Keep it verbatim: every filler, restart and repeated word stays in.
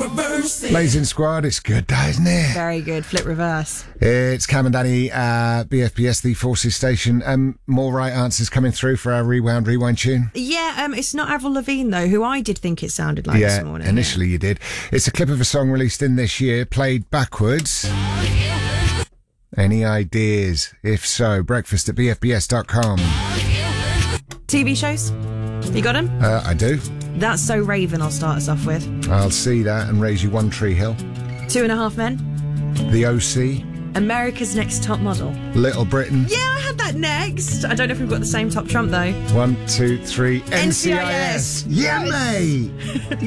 Blazing Squad, it's good, that, isn't it? Very good. Flip reverse. It's Cam and Danny, uh, B F B S, the Forces Station. Um, more right answers coming through for our Rewound Rewind tune. Yeah, um, it's not Avril Lavigne, though, who I did think it sounded like yeah, this morning. initially you did. It's a clip of a song released in this year, played backwards. Any ideas? If so, breakfast at b f b s dot com. T V shows? You got them? Uh, I do. That's So Raven I'll start us off with. I'll see that and raise you one tree hill. Two and a Half Men. The O C. America's Next Top Model. Little Britain. Yeah, I had that next. I don't know if we've got the same top trump, though. One, two, three. N C I S. Yeah, mate.